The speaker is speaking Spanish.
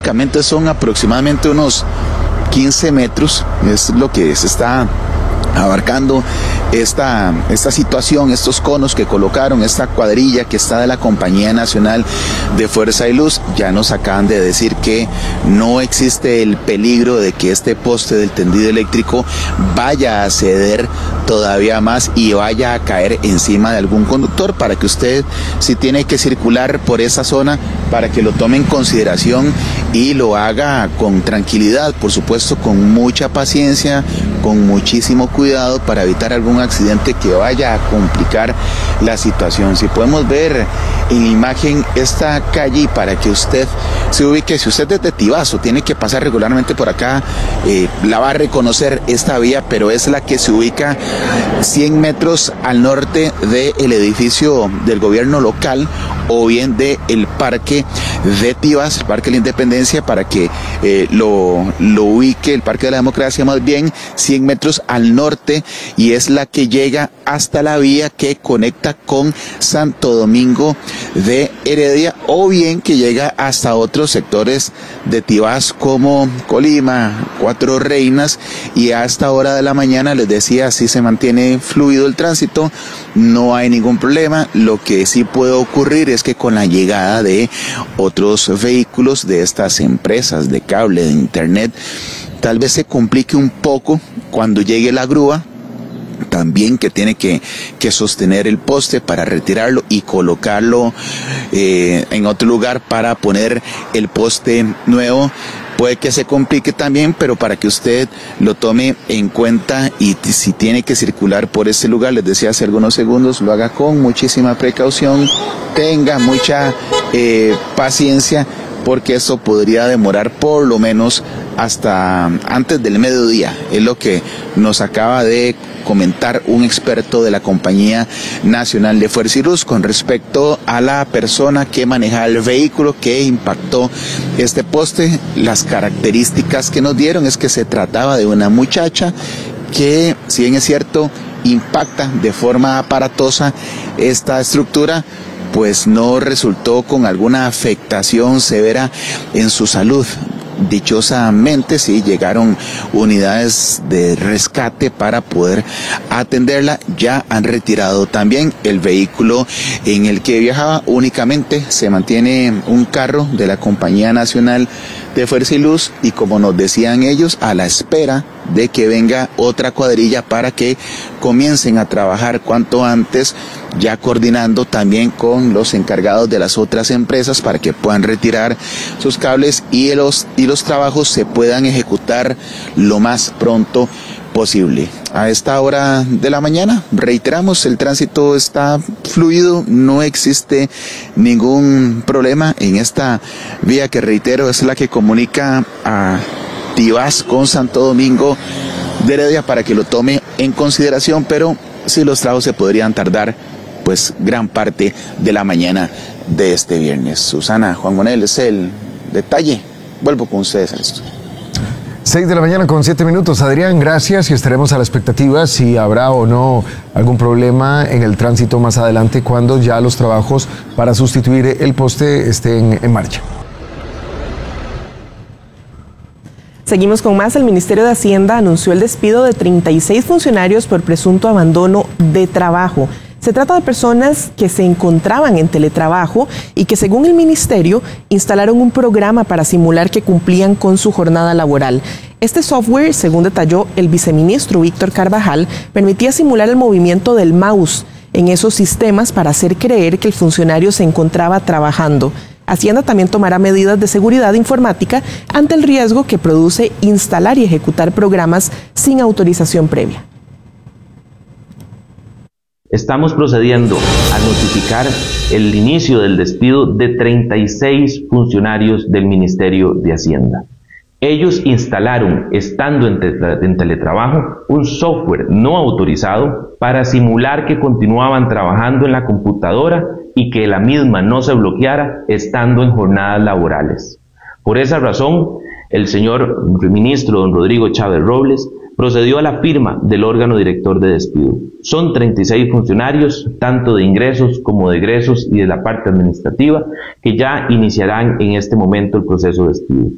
únicamente son aproximadamente unos 15 metros, es lo que se está abarcando esta situación, estos conos que colocaron, esta cuadrilla que está de la Compañía Nacional de Fuerza y Luz. Ya nos acaban de decir que no existe el peligro de que este poste del tendido eléctrico vaya a ceder todavía más y vaya a caer encima de algún conductor, para que usted, si tiene que circular por esa zona, para que lo tome en consideración y lo haga con tranquilidad, por supuesto con mucha paciencia, con muchísimo cuidado, para evitar algún accidente que vaya a complicar la situación. Si podemos ver en imagen esta calle, y para que usted se ubique, si usted es de Tibaso, tiene que pasar regularmente por acá, la va a reconocer esta vía, pero es la que se ubica 100 metros al norte del edificio del gobierno local, o bien del parque de Tibás, el Parque de la Independencia, para que lo ubique, el Parque de la Democracia más bien, 100 metros al norte, y es la que llega hasta la vía que conecta con Santo Domingo de Heredia, o bien que llega hasta otros sectores de Tibás como Colima, Cuatro Reinas, y a esta hora de la mañana, les decía, así se mantiene fluido el tránsito, no hay ningún problema. Lo que sí puede ocurrir es que con la llegada de otros vehículos de estas empresas de cable, de internet, tal vez se complique un poco cuando llegue la grúa, también que tiene que sostener el poste para retirarlo y colocarlo en otro lugar para poner el poste nuevo. Puede que se complique también, pero para que usted lo tome en cuenta, y si tiene que circular por este lugar, les decía hace algunos segundos, lo haga con muchísima precaución, tenga mucha paciencia, porque eso podría demorar por lo menos hasta antes del mediodía. Es lo que nos acaba de comentar un experto de la Compañía Nacional de Fuerza y Luz con respecto a la persona que manejaba el vehículo que impactó este poste. Las características que nos dieron es que se trataba de una muchacha que, si bien es cierto, impacta de forma aparatosa esta estructura, pues no resultó con alguna afectación severa en su salud. Dichosamente, sí, llegaron unidades de rescate para poder atenderla. Ya han retirado también el vehículo en el que viajaba. Únicamente se mantiene un carro de la Compañía Nacional de Fuerza y Luz, y como nos decían ellos, a la espera de que venga otra cuadrilla para que comiencen a trabajar cuanto antes, ya coordinando también con los encargados de las otras empresas para que puedan retirar sus cables y los trabajos se puedan ejecutar lo más pronto posible. A esta hora de la mañana, reiteramos, el tránsito está fluido, no existe ningún problema en esta vía que, reitero, es la que comunica a Tibás con Santo Domingo de Heredia, para que lo tome en consideración, pero sí, los trabajos se podrían tardar pues gran parte de la mañana de este viernes. Susana, Juan Manuel, es el detalle. Vuelvo con ustedes a esto. 6 de la mañana con 7 minutos. Adrián, gracias, y estaremos a la expectativa si habrá o no algún problema en el tránsito más adelante, cuando ya los trabajos para sustituir el poste estén en marcha. Seguimos con más. El Ministerio de Hacienda anunció el despido de 36 funcionarios por presunto abandono de trabajo. Se trata de personas que se encontraban en teletrabajo y que, según el ministerio, instalaron un programa para simular que cumplían con su jornada laboral. Este software, según detalló el viceministro Víctor Carvajal, permitía simular el movimiento del mouse en esos sistemas para hacer creer que el funcionario se encontraba trabajando. Hacienda también tomará medidas de seguridad informática ante el riesgo que produce instalar y ejecutar programas sin autorización previa. Estamos procediendo a notificar el inicio del despido de 36 funcionarios del Ministerio de Hacienda. Ellos instalaron, estando en teletrabajo, un software no autorizado para simular que continuaban trabajando en la computadora y que la misma no se bloqueara estando en jornadas laborales. Por esa razón, el señor ministro don Rodrigo Chávez Robles procedió a la firma del órgano director de despido. Son 36 funcionarios, tanto de ingresos como de egresos y de la parte administrativa, que ya iniciarán en este momento el proceso de despido.